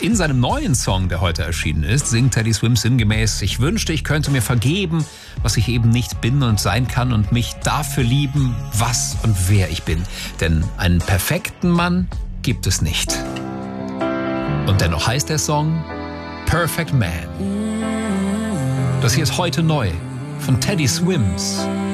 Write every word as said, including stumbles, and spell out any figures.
In seinem neuen Song, der heute erschienen ist, singt Teddy Swims sinngemäß: Ich wünschte, ich könnte mir vergeben, was ich eben nicht bin und sein kann, und mich dafür lieben, was und wer ich bin. Denn einen perfekten Mann gibt es nicht. Und dennoch heißt der Song Perfect Man. Das hier ist heute neu von Teddy Swims.